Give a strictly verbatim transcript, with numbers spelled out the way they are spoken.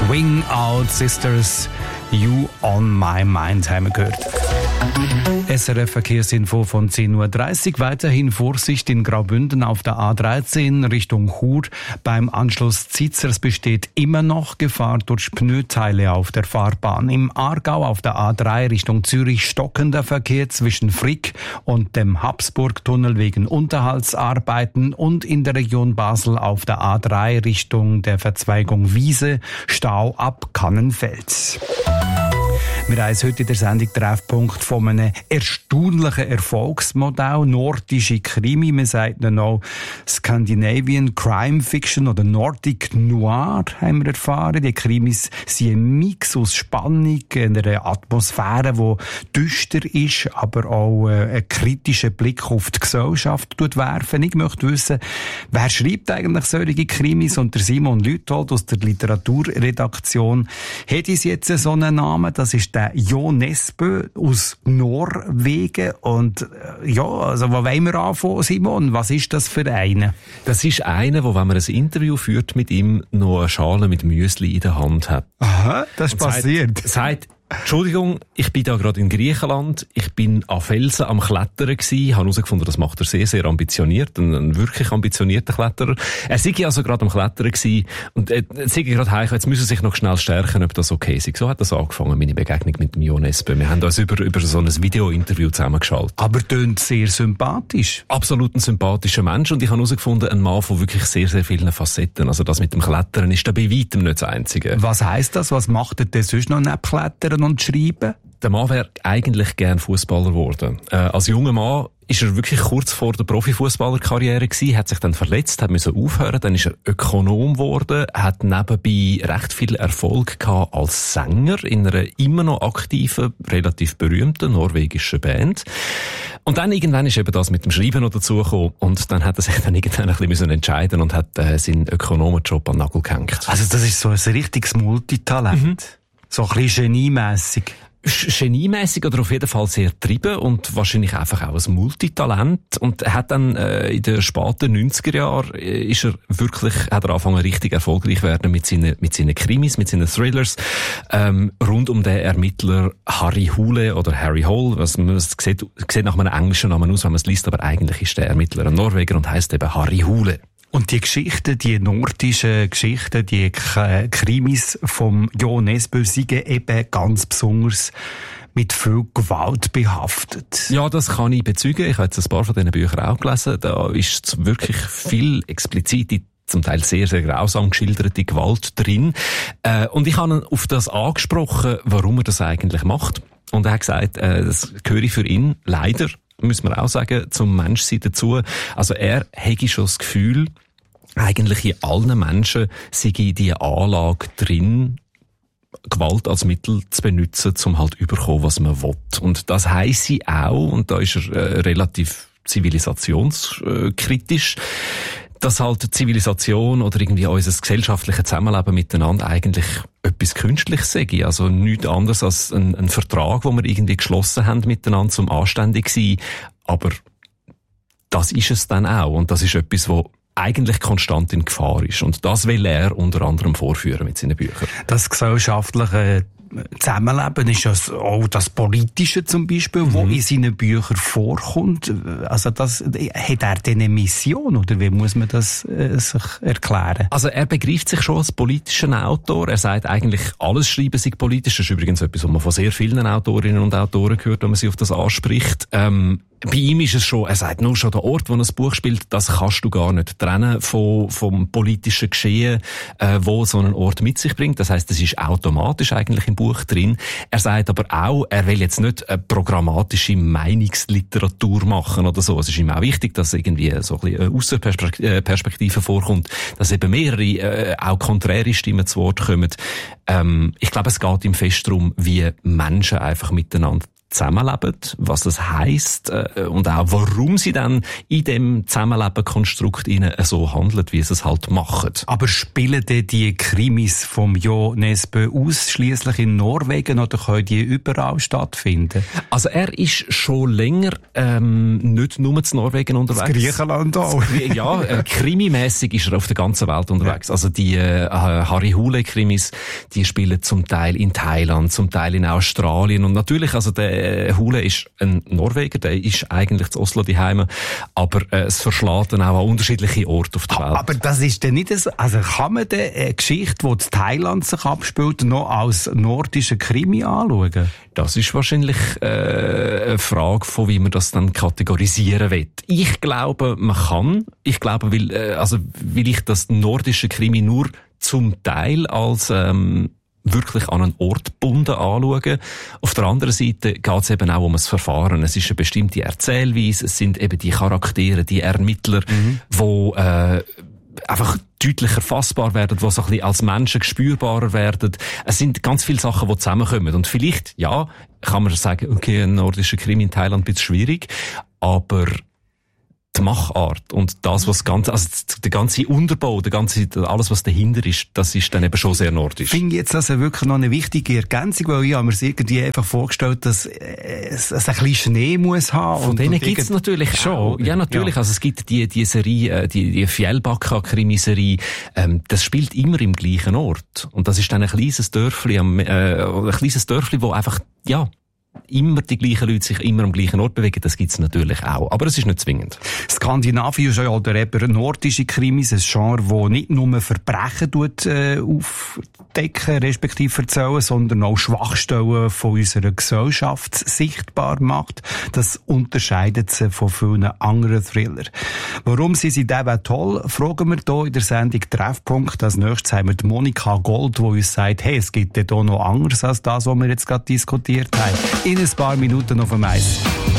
Swing Out Sisters, You on My Mind haben wir gehört. S R F Verkehrsinfo von zehn Uhr dreißig. Weiterhin Vorsicht in Graubünden auf der A dreizehn Richtung Chur. Beim Anschluss Zizers besteht immer noch Gefahr durch Pneuteile auf der Fahrbahn. Im Aargau auf der A drei Richtung Zürich stockender Verkehr zwischen Frick und dem Habsburgtunnel wegen Unterhaltsarbeiten und in der Region Basel auf der A drei Richtung der Verzweigung Wiese Stau ab Kannenfels. Wir haben heute in der Sendung Treffpunkt von einem erstaunlichen Erfolgsmodell, nordische Krimi, man sagt dann auch Scandinavian Crime Fiction oder Nordic Noir, haben wir erfahren. Die Krimis sind ein Mix aus Spannung, einer Atmosphäre, die düster ist, aber auch einen kritischen Blick auf die Gesellschaft werfen. Ich möchte wissen, wer schreibt eigentlich solche Krimis? Und der Simon Lüthold aus der Literaturredaktion hat es jetzt so einen Namen, das ist der Jo Nesbø aus Norwegen. Und ja, also wo wollen wir anfangen, Simon? Was ist das für einer? Das ist einer, der, wenn man ein Interview führt mit ihm, noch eine Schale mit Müsli in der Hand hat. Aha, das ist passiert. Sagt, sagt Entschuldigung, ich bin da gerade in Griechenland, ich bin an Felsen am Klettern gsi, habe herausgefunden, das macht er sehr, sehr ambitioniert, ein, ein wirklich ambitionierter Kletterer. Er sei also gerade am Klettern gsi und er sei gerade heim, jetzt müssen sich noch schnell stärken, ob das okay ist. So hat das angefangen, meine Begegnung mit dem Jo Nesbø. Wir haben uns über, über so ein Video-Interview zusammengeschaltet. Aber tönt sehr sympathisch. Absolut ein sympathischer Mensch und ich habe herausgefunden, ein Mann von wirklich sehr, sehr vielen Facetten. Also das mit dem Klettern ist da bei weitem nicht das Einzige. Was heisst das? Was macht er denn sonst noch neben Klettern und Schreiben? Der Mann wäre eigentlich gern Fußballer geworden. Äh, als junger Mann ist er wirklich kurz vor der Profifußballerkarriere gewesen, hat sich dann verletzt, hat müssen aufhören, dann ist er Ökonom geworden, hat nebenbei recht viel Erfolg gehabt als Sänger in einer immer noch aktiven, relativ berühmten norwegischen Band. Und dann irgendwann ist eben das mit dem Schreiben noch dazugekommen und dann hat er sich dann irgendwann ein bisschen entscheiden und hat äh, seinen Ökonomenjob an den Nagel gehängt. Also das ist so ein richtiges Multitalent. Mhm. So ein bisschen geniemässig. Geniemässig oder auf jeden Fall sehr getrieben und wahrscheinlich einfach auch ein Multitalent. Und er hat dann äh, in den späten neunziger Jahren äh, ist er wirklich, hat er angefangen richtig erfolgreich werden mit seinen, mit seinen Krimis, mit seinen Thrillers, ähm, rund um den Ermittler Harry Hole oder Harry Hole, was man sieht, sieht nach einem englischen Namen aus, wenn man es liest, aber eigentlich ist der Ermittler ein Norweger und heisst eben Harry Hole. Und die Geschichten, die nordischen Geschichten, die K- Krimis vom Jo Nesbø sind eben ganz besonders mit viel Gewalt behaftet. Ja, das kann ich bezeugen. Ich habe jetzt ein paar von diesen Büchern auch gelesen. Da ist wirklich viel explizite, zum Teil sehr, sehr grausam geschilderte Gewalt drin. Äh, und ich habe ihn auf das angesprochen, warum er das eigentlich macht. Und er hat gesagt, äh, das gehöre für ihn leider, müssen wir auch sagen, zum Menschsein dazu. Also er hätte schon das Gefühl, eigentlich in allen Menschen sei die Anlage drin, Gewalt als Mittel zu benutzen, um halt überkommen, was man will. Und das heisse auch, und da ist er äh, relativ zivilisationskritisch, dass halt Zivilisation oder irgendwie unser gesellschaftliches Zusammenleben miteinander eigentlich etwas Künstliches sei. Also nichts anderes als ein, ein Vertrag, den wir irgendwie geschlossen haben miteinander, zum anständig sein. Aber das ist es dann auch. Und das ist etwas, wo eigentlich konstant in Gefahr ist. Und das will er unter anderem vorführen mit seinen Büchern. Das gesellschaftliche Zusammenleben ist ja auch das Politische zum Beispiel, mhm. wo in seinen Büchern vorkommt. Also das, hat er denn eine Mission oder wie muss man das äh, sich erklären? Also er begreift sich schon als politischen Autor. Er sagt eigentlich, alles Schreiben sei politisch. Das ist übrigens etwas, was man von sehr vielen Autorinnen und Autoren hört, wenn man sie auf das anspricht. Ähm, Bei ihm ist es schon, er sagt nur schon, der Ort, wo ein Buch spielt, das kannst du gar nicht trennen von, vom politischen Geschehen, äh, wo so ein Ort mit sich bringt. Das heisst, es ist automatisch eigentlich im Buch drin. Er sagt aber auch, er will jetzt nicht eine programmatische Meinungsliteratur machen oder so. Es ist ihm auch wichtig, dass irgendwie so ein bisschen eine Aussenperspektive vorkommt, dass eben mehrere, äh, auch konträre Stimmen zu Wort kommen. Ähm, ich glaube, es geht ihm fest darum, wie Menschen einfach miteinander zusammenleben, was das heisst äh, und auch warum sie dann in dem Zusammenleben-Konstrukt so handeln, wie sie es halt machen. Aber spielen denn die Krimis vom Jo Nesbø ausschliesslich in Norwegen oder können die überall stattfinden? Also er ist schon länger ähm, nicht nur in Norwegen unterwegs. Das Griechenland auch. Ja, äh, krimimässig ist er auf der ganzen Welt unterwegs. Ja. Also die äh, Harry Hole-Krimis, die spielen zum Teil in Thailand, zum Teil in Australien und natürlich, also der äh, Hule ist ein Norweger, der ist eigentlich zu Oslo daheim, aber äh, es verschlägt dann auch an unterschiedliche Orte auf der Welt. Aber das ist dann nicht so, also kann man denn eine Geschichte, die in Thailand sich abspielt, noch als nordische Krimi anschauen? Das ist wahrscheinlich äh, eine Frage von, wie man das dann kategorisieren will. Ich glaube, man kann. Ich glaube, weil, äh, also, weil ich das nordische Krimi nur zum Teil als ähm, wirklich an einen Ort gebunden anschauen. Auf der anderen Seite geht es eben auch um ein Verfahren. Es ist eine bestimmte Erzählweise, es sind eben die Charaktere, die Ermittler, mhm. wo äh, einfach deutlicher fassbar werden, die so ein bisschen als Menschen spürbarer werden. Es sind ganz viele Sachen, die zusammenkommen. Und vielleicht, ja, kann man sagen, okay, ein nordischer Krimi in Thailand ist ein bisschen schwierig, aber die Machart und das, was ganz, also der ganze Unterbau, der ganze, alles, was dahinter ist, das ist dann eben schon sehr nordisch. Ich finde jetzt also wirklich noch eine wichtige Ergänzung, weil ich habe mir es irgendwie einfach vorgestellt, dass es, es ein bisschen Schnee muss haben. Von denen gibt es natürlich schon. Auch. Ja, natürlich. Ja. Also es gibt die, die Serie, die, die Fjällbacka-Krimiserie, ähm, das spielt immer im gleichen Ort. Und das ist dann ein kleines Dörfli, äh, ein kleines Dörfli, wo einfach, ja, immer die gleichen Leute sich immer am gleichen Ort bewegen, das gibt's natürlich auch. Aber es ist nicht zwingend. Skandinavische oder eben nordische Krimis, ein Genre, das nicht nur Verbrechen tut, äh, aufdecken, respektive erzählen, sondern auch Schwachstellen von unserer Gesellschaft sichtbar macht. Das unterscheidet sie von vielen anderen Thrillern. Warum sind sie eben toll, fragen wir hier in der Sendung Treffpunkt. Als nächstes haben wir die Monika Gold, die uns sagt, hey, es gibt ja hier noch anderes als das, was wir jetzt gerade diskutiert haben. In ein paar Minuten auf dem Eis.